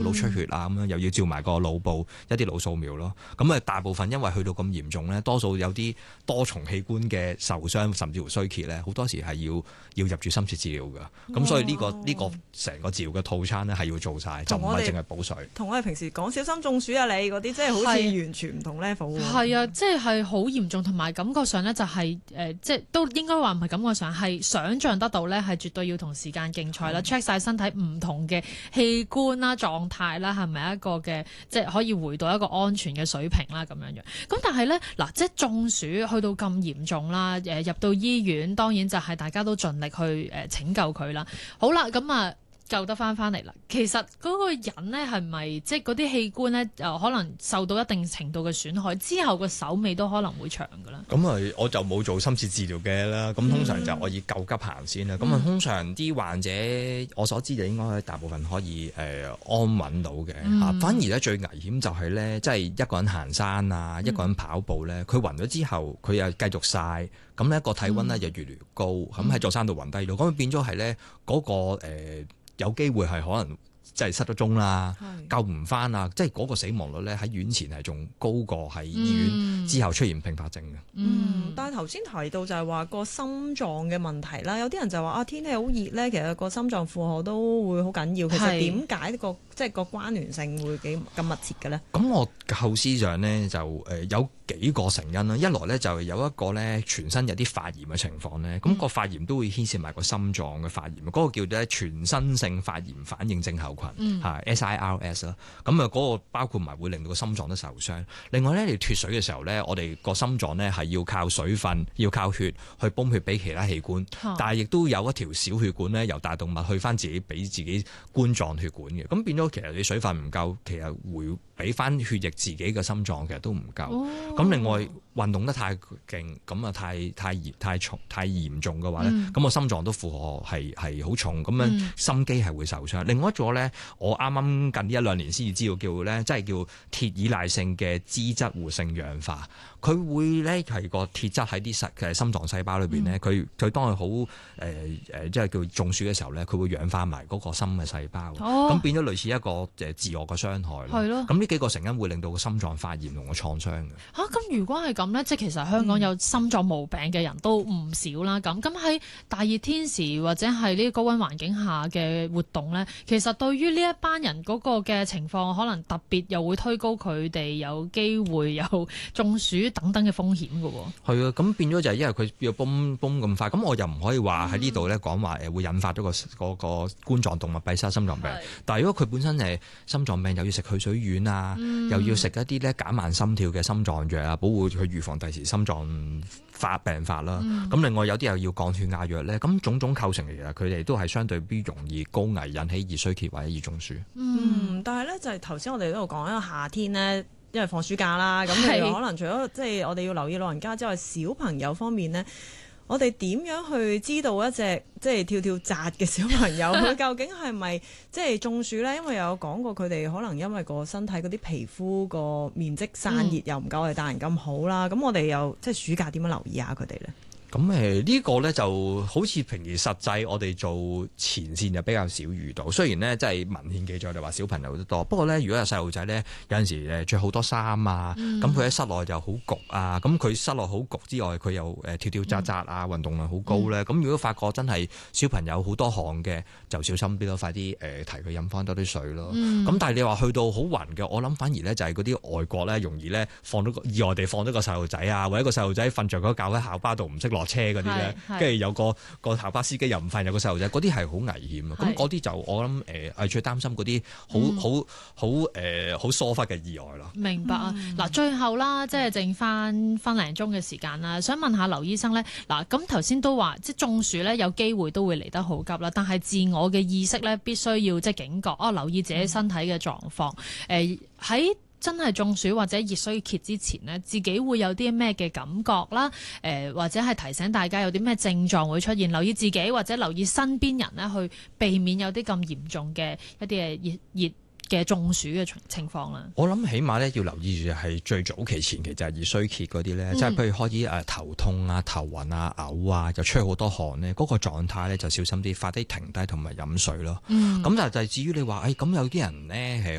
腦出血啊咁樣，又要照埋個腦部一啲腦掃描咯。咁啊，大部分因為去到咁嚴重咧，多數有啲多重器官嘅受傷甚至乎衰竭咧，好多時係要入住深切治療㗎。咁所以呢個成個治療嘅套餐咧係要做晒，就唔係淨係補水。 同我哋平時講小心中暑啊，你嗰啲即係好似完全唔同 level。 係啊，即係好嚴重，同埋感覺上咧就係即係都應該話唔係感覺上，係想像得到咧，係絕對要同時間競賽啦，check 晒身體唔同嘅器官啦、狀態啦，係咪一個嘅即係可以回到一個安全嘅水平啦咁樣樣。咁但係咧嗱，即係中暑去到咁嚴重啦，入到醫院，當然就係大家都盡力去拯救佢啦。好啦，咁啊救得翻嚟啦。其實嗰個人咧係咪即係嗰啲器官咧可能受到一定程度嘅損害之後，個手尾都可能會長㗎啦。 咁啊，我就冇做深切治療嘅啦。咁通常就我以救急行先啦。咁啊，通常啲患者我所知就應該大部分可以安穩到嘅嚇。反而咧最危險就係咧，即係一個人行山啊，一個人跑步咧，佢暈咗之後，佢又繼續曬，咁咧個體温咧就越嚟越高，咁喺座山度暈低咗，咁變咗係咧嗰個有機會係可能即係失咗蹤啦，救唔翻啊！即係嗰個死亡率咧喺院前係仲高過喺醫院之後出現併發症嘅。 但係頭先提到就係話個心臟嘅問題啦，有啲人就話天氣好熱咧，其實個心臟負荷都會好緊要。其實點解即係個關聯性會咁密切嘅咧？咁我構思上呢，就有幾個成因啦。一來呢，就有一個呢全身有啲發炎嘅情況咧，咁個發炎都會牽涉埋個心臟嘅發炎，嗰個叫做全身性發炎反應症候群SIRS 啦。咁啊嗰個包括埋會令到個心臟都受傷。另外呢，你脫水嘅時候呢，我哋個心臟呢係要靠水分、要靠血去泵血俾其他器官，但係亦都有一條小血管呢，由大動脈去翻自己俾自己冠狀血管嘅。咁變咗其實你水分唔夠，其實會俾翻血液自己嘅心臟其實都唔夠。咁另外運動得太勁，咁啊太嚴重嘅話咧，咁個心臟都負荷係好重，咁樣心肌係會受傷。另外一個咧，我啱啱近呢1-2年先至知道叫咧，即係叫鐵依賴性嘅脂質活性氧化。佢會咧係個鐵質喺啲心臟細胞裏邊咧，佢當佢好即係叫中暑嘅時候咧，佢會氧化埋嗰個心嘅細胞，咁變咗類似一個自我嘅傷害咯。係咯。咁呢幾個成因會令到個心臟發炎同個創傷嘅。咁如果係咁咧，即係其實香港有心臟毛病嘅人都唔少啦。咁喺大熱天時或者係呢高溫環境下嘅活動咧，其實對於呢一班人嗰個嘅情況，可能特別又會推高佢哋有機會有中暑等等嘅風險嘅喎。 係啊，咁變咗就係因為佢要泵咁快，咁我又唔可以話喺呢度咧講話會引發咗個冠狀動脈閉塞心臟病。但係如果佢本身心臟病，又要食去水丸啊，又要食一啲咧減慢心跳嘅心臟藥啊，保護佢預防第時心臟病發啦。咁另外有啲又要降血壓藥咧，咁種種構成其實佢哋都係相對比容易高危引起熱衰竭或者熱中暑。 但係咧就係頭先我哋喺度講一個夏天咧，因為放暑假啦，咁可能除咗即係我哋要留意老人家之外，小朋友方面呢，我哋點樣去知道一隻即係跳跳紮嘅小朋友佢究竟係咪即係中暑呢？因為有講過佢哋可能因為個身體嗰啲皮膚個面積散熱又唔夠我哋大人咁好啦。咁我哋又即係暑假點樣留意下佢哋呢？ 咁呢個呢就好似平時實際我哋做前線就比較少遇到。雖然呢即係文獻記載就話小朋友都多，不過呢如果有細路仔呢，有陣時着好多衫啊，咁佢喺室內就好焗啊，咁佢室內好焗之外，佢又跳跳紮紮啊，運動量好高呢。咁如果發覺真係小朋友好多汗嘅，就小心啲咯，快啲提佢飲翻多啲水咯。咁但係你話去到好暈嘅，我諗反而呢就係嗰啲外國呢，容易呢意外地放咗個細路仔啊，或者個細路仔瞓着嗰覺喺校巴度唔識落車嗰啲咧，跟住有個校巴司機又唔瞓，有個細路仔，嗰啲係好危險啊！咁嗰啲就我諗係最擔心嗰啲好疏忽嘅意外咯。 明白啊！嗱，最後啦，即係剩翻分零鐘嘅時間啦，想問下劉醫生咧，嗱，咁頭先都話即係中暑咧，有機會都會嚟得好急啦，但係自我嘅意識咧，必須要即係警覺留意自己身體嘅狀況。喺真係中暑或者熱衰竭之前呢，自己會有啲咩嘅感覺啦？或者係提醒大家有啲咩症狀會出現，留意自己或者留意身邊人呢，去避免有啲咁嚴重嘅一啲熱嘅中暑嘅情況啦。 我諗起碼咧要留意住係最早期前期就係熱衰竭嗰啲咧，即係譬如開始頭痛啊、頭暈啊、嘔啊，又出好多汗咧，嗰個狀態咧就小心啲，快啲停低同埋飲水咯。咁但係至於你話咁有啲人咧